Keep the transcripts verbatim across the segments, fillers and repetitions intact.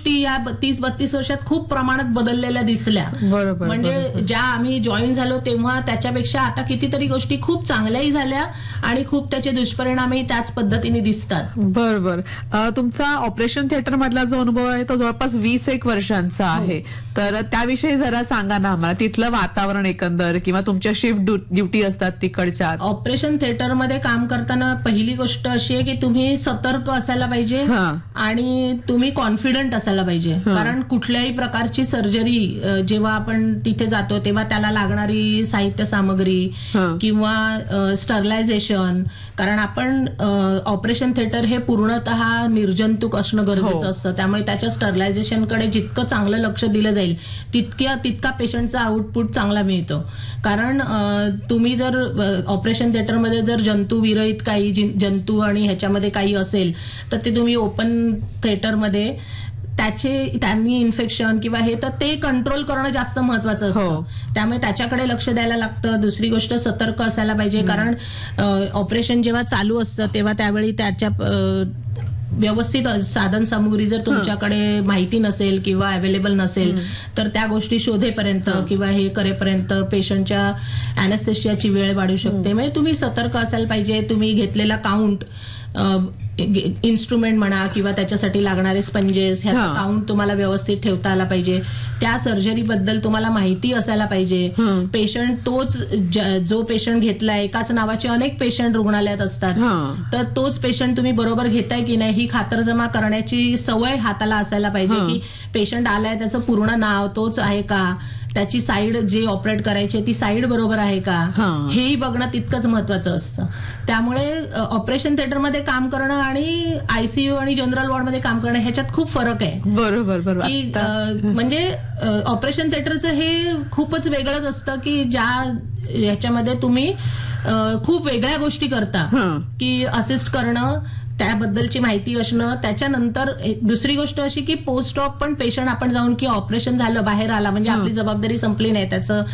गोष्टी या तीस बत्तीस वर्षात खूप प्रमाणात बदललेल्या दिसल्या. बरोबर. म्हणजे ज्या आम्ही जॉईन झालो तेव्हा त्याच्यापेक्षा आता कितीतरी गोष्टी खूप चांगल्याही झाल्या आणि खूप त्याचे दुष्परिणामही त्याच पद्धतीने दिसतात. बरोबर. तुमचा ऑपरेशन थिएटर मधला जो अनुभव आहे तो जवळपास वीस एक वर्षांचा आहे, तर त्याविषयी जरा सांगा ना आम्हाला. तिथलं वातावरण एकंदर किंवा तुमच्या शिफ्ट ड्युटी असतात तिकडच्या. ऑपरेशन थिएटर मध्ये काम करताना पहिली गोष्ट अशी आहे की तुम्ही सतर्क असायला पाहिजे आणि तुम्ही कॉन्फिडंट असायला पाहिजे. कारण कुठल्याही प्रकारची सर्जरी जेव्हा आपण तिथे जातो तेव्हा त्याला लागणारी साहित्य सामग्री किंवा स्टरलायझेशन, कारण आपण ऑपरेशन थिएटर हे पूर्णतः निर्जंतुक असणं गरजेचं असतं. त्यामुळे त्याच्या स्टरलायझेशनकडे जितकं चांगलं लक्ष दिलं जाईल तितक्या तितका पेशंटचा आउटपुट चांगला मिळतो. कारण तुम्ही जर ऑपरेशन थिएटरमध्ये जर जंतू विरहित काही जंतू आणि ह्याच्यामध्ये काही असेल तर ते तुम्ही ओपन थिएटरमध्ये त्याचे त्यांनी इन्फेक्शन किंवा हे तर ते कंट्रोल करणं जास्त महत्वाचं असतं. त्यामुळे त्याच्याकडे लक्ष द्यायला लागतं. दुसरी गोष्ट सतर्क असायला पाहिजे, कारण ऑपरेशन जेव्हा चालू असतं तेव्हा त्यावेळी त्याच्या व्यवस्थित साधन सामुग्री जर तुमच्याकडे माहिती नसेल किंवा अवेलेबल नसेल तर त्या गोष्टी शोधेपर्यंत किंवा हे करेपर्यंत पेशंटच्या अॅनेस्थेशियाची वेळ वाढू शकते. म्हणजे तुम्ही सतर्क असायला पाहिजे. तुम्ही घेतलेला काउंट, इन्स्ट्रुमेंट म्हणा किंवा त्याच्यासाठी लागणारे स्पंजेस ह्याचा काउंट तुम्हाला व्यवस्थित ठेवता आला पाहिजे. त्या सर्जरी बद्दल तुम्हाला माहिती असायला पाहिजे. पेशंट तोच जो पेशंट घेतलाय, एकाच नावाचे अनेक पेशंट रुग्णालयात असतात, तर तोच पेशंट तुम्ही बरोबर घेताय की नाही ही खातरजमा करण्याची सवय हाताला असायला पाहिजे. की पेशंट आलाय त्याचं पूर्ण नाव तोच आहे का, त्याची साईड जे ऑपरेट करायची ती साईड बरोबर आहे का, हेही बघणं तितकंच महत्वाचं असतं. त्यामुळे ऑपरेशन थिएटरमध्ये काम करणं आणि आयसीयू आणि जनरल वॉर्डमध्ये काम करणं ह्याच्यात खूप फरक आहे. बरोबर बरोबर. की म्हणजे ऑपरेशन थिएटरचं हे खूपच वेगळंच असतं की ज्या ह्याच्यामध्ये तुम्ही खूप वेगळ्या गोष्टी करता, की असिस्ट करणं, त्याबद्दलची माहिती असणं. त्याच्यानंतर दुसरी गोष्ट अशी की पोस्ट ऑप पण पेशंट आपण जाऊन की ऑपरेशन झालं बाहेर आला म्हणजे आपली जबाबदारी संपली नाही,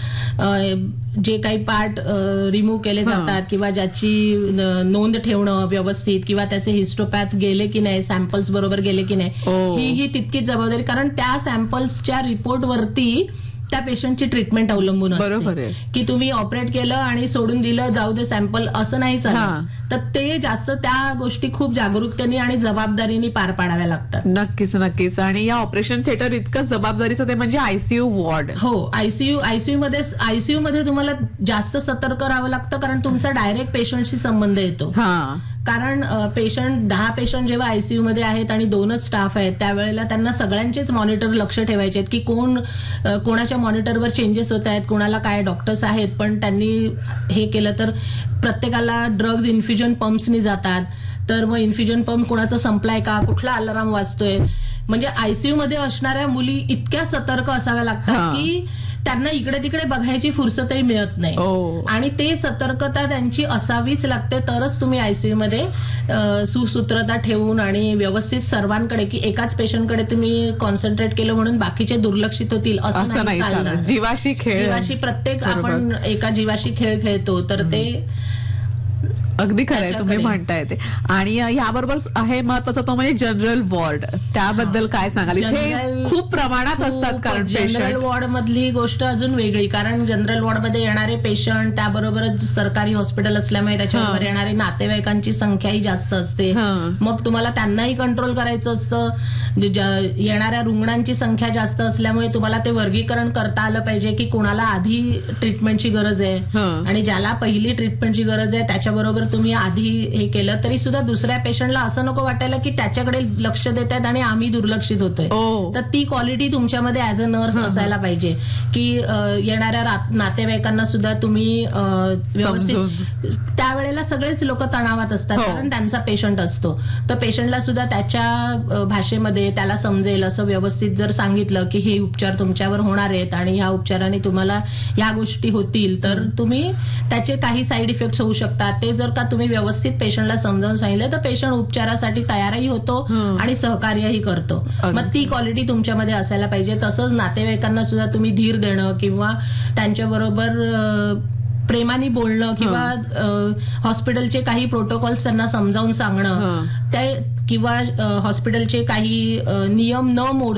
त्याचं जे काही पार्ट रिमूव्ह केले जातात किंवा ज्याची नोंद ठेवणं व्यवस्थित किंवा त्याचे हिस्टोपॅथ गेले की नाही, सॅम्पल्स बरोबर गेले की नाही, ही ही तितकीच जबाबदारी. कारण त्या सॅम्पल्सच्या रिपोर्टवरती त्या पेशंटची ट्रीटमेंट अवलंबून असते. की तुम्ही ऑपरेट केलं आणि सोडून दिलं जाऊ दे सॅम्पल असं नाही चालत. तर ते जास्त त्या गोष्टी खूप जागरूकतेने आणि जबाबदारीने पार पाडाव्या लागतात. नक्कीच नक्कीच. आणि या ऑपरेशन थिएटर इतकं जबाबदारीचं ते म्हणजे आयसीयू वॉर्ड. हो, आयसीयू आयसीयू मध्ये आयसीयू मध्ये तुम्हाला जास्त सतर्क राहावं लागतं कारण तुमचा डायरेक्ट पेशंटशी संबंध येतो. कारण पेशंट दहा पेशंट जेव्हा आयसीयू मध्ये आहेत आणि दोनच स्टाफ आहेत त्यावेळेला त्यांना सगळ्यांचेच मॉनिटर लक्ष ठेवायचे आहेत की कोण कोणाच्या मॉनिटरवर चेंजेस होत आहेत, कोणाला काय डॉक्टर्स आहेत पण त्यांनी हे केलं तर प्रत्येकाला ड्रग्ज इन्फ्युजन पंप्सनी जातात, तर मग इन्फ्युजन पंप कोणाचा संपलाय का, कुठला अलार्म वाजतोय. म्हणजे आयसीयू मध्ये असणाऱ्या मुली इतक्या सतर्क असाव्या लागतात की त्यांना इकडे तिकडे बघायची फुरसतही मिळत नाही. आणि ते सतर्कता त्यांची असावीच लागते तरच तुम्ही आयसीयू मध्ये सुसूत्रता ठेवून आणि व्यवस्थित सर्वांकडे, की एकाच पेशंटकडे तुम्ही कॉन्सन्ट्रेट केलं म्हणून बाकीचे दुर्लक्षित होतील असं नाही चालणार. जीवाशी खेळ, जीवाशी प्रत्येक आपण एका जीवाशी खेळ खेळतो तर ते अगदी खरं आहे तुम्ही म्हणताय ते. आणि याबरोबर आहे महत्वाचा तो म्हणजे जनरल वॉर्ड, त्याबद्दल काय सांगाल? इथे खूप प्रमाणात असतात कारण जनरल वॉर्ड मधली गोष्ट अजून वेगळी, कारण जनरल वॉर्ड मध्ये येणारे पेशंट त्याबरोबरच सरकारी हॉस्पिटल असल्यामुळे त्याच्यावर येणारे नातेवाईकांची संख्याही जास्त असते. मग तुम्हाला त्यांनाही कंट्रोल करायचं असतं. येणाऱ्या रुग्णांची संख्या जास्त असल्यामुळे तुम्हाला ते वर्गीकरण करता आलं पाहिजे की कोणाला आधी ट्रीटमेंटची गरज आहे आणि ज्याला पहिली ट्रीटमेंटची गरज आहे त्याच्याबरोबर तुम्ही आधी हे केलं तरी सुद्धा दुसऱ्या पेशंटला असं नको वाटायला की त्याच्याकडे लक्ष देत आहेत आणि आम्ही दुर्लक्षित होतोय. तर ती क्वालिटी तुमच्यामध्ये ऍज अ नर्स असायला पाहिजे की येणाऱ्या नातेवाईकांना सुद्धा तुम्ही व्यवस्थित, त्यावेळेला सगळेच लोक तणावात असतात कारण त्यांचा पेशंट असतो, तर पेशंटला सुद्धा त्याच्या भाषेमध्ये त्याला समजेल असं व्यवस्थित जर सांगितलं की हे उपचार तुमच्यावर होणार आहेत आणि ह्या उपचाराने तुम्हाला ह्या गोष्टी होतील तर तुम्ही त्याचे काही साईड इफेक्ट होऊ शकतात, ते जर का तुम्ही व्यवस्थित पेशंटला समजावून सांगितलं तर पेशंट उपचारासाठी तयारही होतो आणि सहकार्यही करतो. मग ती क्वालिटी तुमच्यामध्ये असायला पाहिजे. तसंच नातेवाईकांना सुद्धा तुम्ही धीर देणं किंवा त्यांच्याबरोबर प्रेमाने बोलणं किंवा हॉस्पिटलचे काही प्रोटोकॉल्स त्यांना समजावून सांगणं, त्या किंवा हॉस्पिटलचे काही नियम न मोड